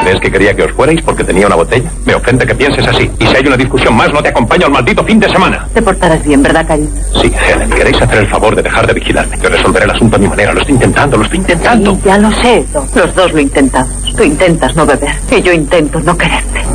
¿Crees que quería que os fuerais porque tenía una botella? Me ofende que pienses así. Y si hay una discusión más, no te acompaño al maldito fin de semana. Te portarás bien, ¿verdad, cariño? Sí, Helen, queréis hacer el favor de dejar de vigilarme. Yo resolveré el asunto a mi manera. Lo estoy intentando. Sí, ya lo sé, Doc. Los dos lo intentamos. Tú intentas no beber y yo intento no quererte.